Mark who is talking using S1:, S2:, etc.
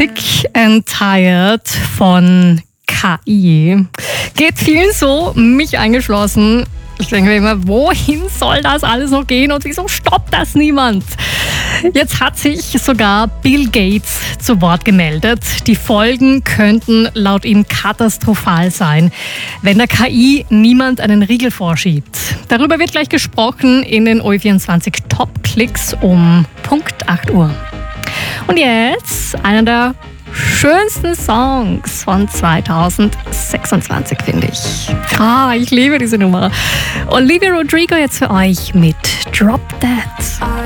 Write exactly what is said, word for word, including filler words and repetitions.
S1: Sick and Tired von K I. Geht vielen so, mich eingeschlossen. Ich denke mir immer, wohin soll das alles noch gehen und wieso stoppt das niemand? Jetzt hat sich sogar Bill Gates zu Wort gemeldet. Die Folgen könnten laut ihm katastrophal sein, wenn der K I niemand einen Riegel vorschiebt. Darüber wird gleich gesprochen in den O E vierundzwanzig Top-Klicks um Punkt acht Uhr. Und jetzt einer der schönsten Songs von zweitausendsechsundzwanzig, finde ich. Ah, ich liebe diese Nummer. Olivia Rodrigo jetzt für euch mit Drop That.